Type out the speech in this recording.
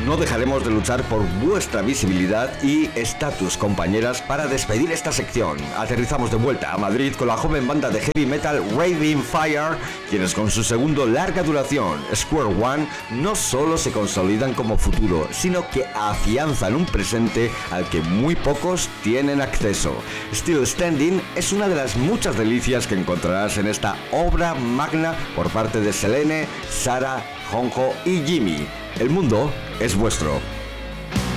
no dejaremos de luchar por vuestra visibilidad y estatus, compañeras, para despedir esta sección. Aterrizamos de vuelta a Madrid con la joven banda de heavy metal Raving Fire, quienes con su segundo larga duración, Square One, no solo se consolidan como futuro, sino que afianzan un presente al que muy pocos tienen acceso. Still Standing es una de las muchas delicias que encontrarás en esta obra magna por parte de Selene, Sara, Honjo y Jimmy. El mundo es vuestro.